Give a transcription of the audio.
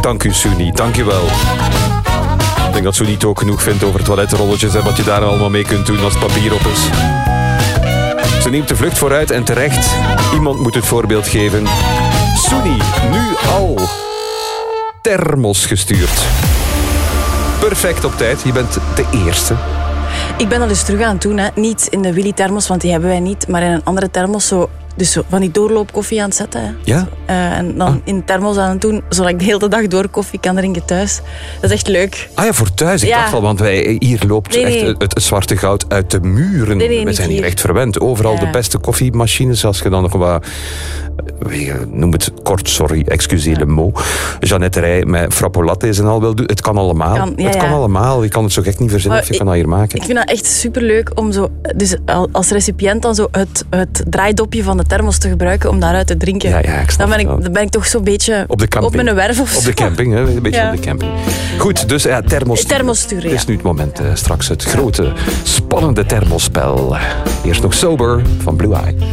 Dank u, Suni. Dank je wel. Ik denk dat Suni het ook genoeg vindt over toiletrolletjes en wat je daar allemaal mee kunt doen als papier op is. Ze neemt de vlucht vooruit en terecht. Iemand moet het voorbeeld geven. Suni, nu al thermos gestuurd. Perfect op tijd. Je bent de eerste. Ik ben al eens terug aan het doen. Hè. Niet in de Willy thermos, want die hebben wij niet. Maar in een andere thermos zo. Dus zo van die doorloopkoffie aan het zetten. Hè. Ja? En dan in de thermos aan het doen, zodat ik de hele dag door koffie kan drinken thuis. Dat is echt leuk. Ah ja, voor thuis. Ik dacht al, want hier loopt echt het zwarte goud uit de muren. We zijn hier echt verwend. Overal de beste koffiemachines. Als je dan nog wat... noem het kort, sorry, excusez le mot. Jeannette Rij met frappolattes en al wil doen. Het kan allemaal. Het kan allemaal. Je kan het zo gek niet verzinnen of je kan dat hier maken. Ik vind dat echt superleuk om zo... Dus als recipiënt dan zo het draaidopje van de thermos te gebruiken om daaruit te drinken. Ja, ik snap dan ben ik toch zo'n beetje op mijn werf of zo. Op de camping, hè? Een beetje op de camping. Goed, dus thermos sturen. Het is nu het moment, straks het grote, spannende thermospel. Eerst nog Sober van Blue Eye.